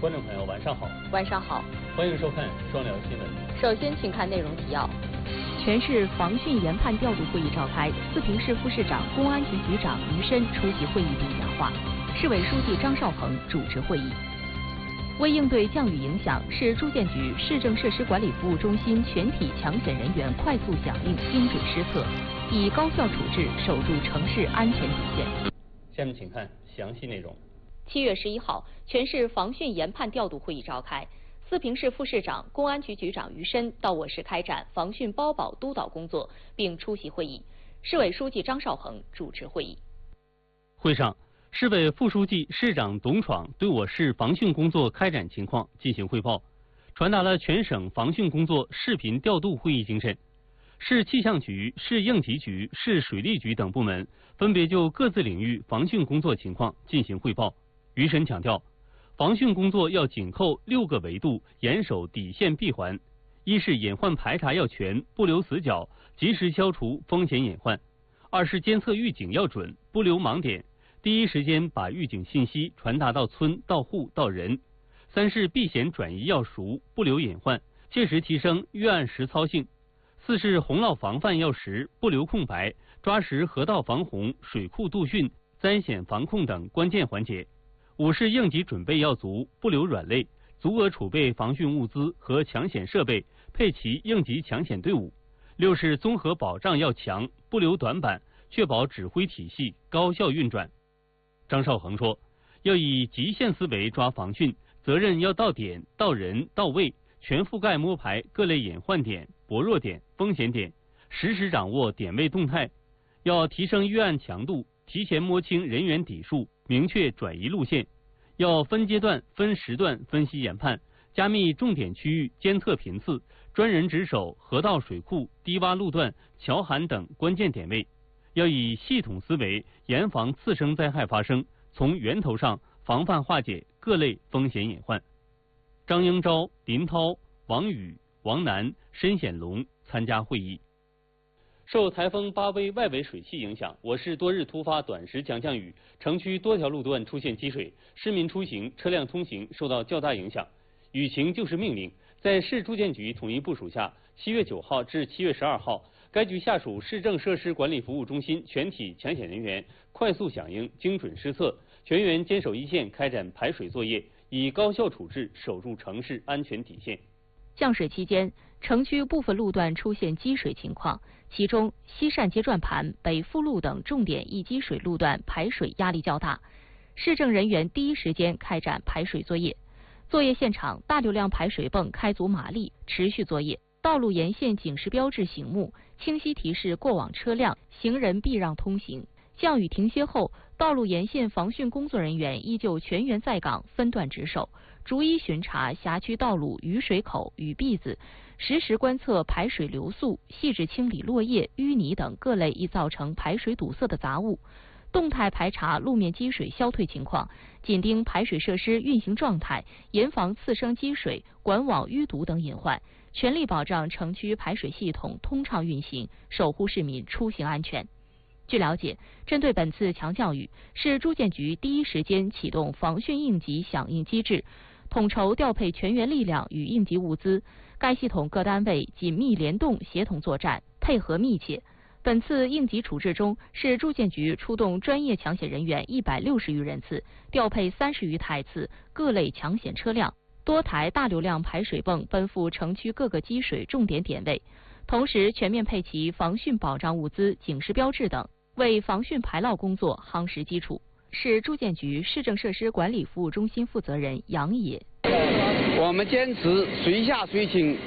观众朋友，晚上好。 晚上好， 欢迎收看双聊新闻。 首先，请看内容提要。 全市防汛研判调度会议召开，四平市副市长、公安局局长于深出席会议并讲话，市委书记张绍鹏主持会议。为应对降雨影响，市住建局市政设施管理服务中心全体抢险人员快速响应、精准施策，以高效处置守住城市安全底线。 下面请看详细内容。 7月11号，全市防汛研判调度会议召开，四平市副市长、公安局局长于深到我市开展防汛包保督导工作，并出席会议。市委书记张绍鹏主持会议。 会上，市委副书记、市长董闯对我市防汛工作开展情况进行汇报，传达了全省防汛工作视频调度会议精神。市气象局、市应急局、市水利局等部门分别就各自领域防汛工作情况进行汇报。于深强调，防汛工作要紧扣6个维度，严守底线闭环。一是隐患排查要全，不留死角，及时消除风险隐患；二是监测预警要准，不留盲点，第一时间把预警信息传达到村、到户、到人；三是避险转移要熟，不留隐患，切实提升预案实操性；四是洪涝防范要实，不留空白，抓实河道防洪、水库杜汛、灾险防控等关键环节；五是应急准备要足，不留软肋，足额储备防汛物资和抢险设备，配齐应急抢险队伍；六是综合保障要强，不留短板，确保指挥体系高效运转。张绍鹏说，要以极限思维抓防汛，责任要到点、到人、到位，全覆盖摸排各类隐患点、薄弱点、风险点，实时掌握点位动态。要提升预案强度，提前摸清人员底数，明确转移路线。要分阶段、分时段分析研判，加密重点区域监测频次，专人值守河道水库、低洼路段、桥涵等关键点位。要以系统思维严防次生灾害发生，从源头上防范化解各类风险隐患。张英昭、林涛、王宇、王楠、申显龙参加会议。受台风巴威外围水汽影响，我市多日突发短时强降雨，城区多条路段出现积水，市民出行、车辆通行受到较大影响。雨情就是命令，在市住建局统一部署下，7月9号至7月12号，该局下属市政设施管理服务中心全体抢险人员快速响应、精准施策，全员坚守一线开展排水作业，以高效处置守住城市安全底线。 降水期间，城区部分路段出现积水情况，其中西单街转盘、北富路等重点易积水路段排水压力较大，市政人员第一时间开展排水作业。作业现场，大流量排水泵开足马力，持续作业。道路沿线警示标志醒目，清晰提示过往车辆、行人避让通行。降雨停歇后，道路沿线防汛工作人员依旧全员在岗，分段值守，逐一巡查辖区道路雨水口、雨篦子，实时观测排水流速，细致清理落叶、淤泥等各类易造成排水堵塞的杂物，动态排查路面积水消退情况，紧盯排水设施运行状态，严防次生积水、管网淤堵等隐患，全力保障城区排水系统通畅运行，守护市民出行安全。据了解，针对本次强降雨，市住建局第一时间启动防汛应急响应机制，统筹调配全员力量与应急物资，该系统各单位紧密联动协同作战，配合密切。本次应急处置中，市住建局出动专业抢险人员160余人次，调配30余台次各类抢险车辆，多台大流量排水泵奔赴城区各个积水重点点位，同时全面配齐防汛保障物资、警示标志等，为防汛排涝工作夯实基础。市住建局市政设施管理服务中心负责人杨野： 我们坚持随下随清。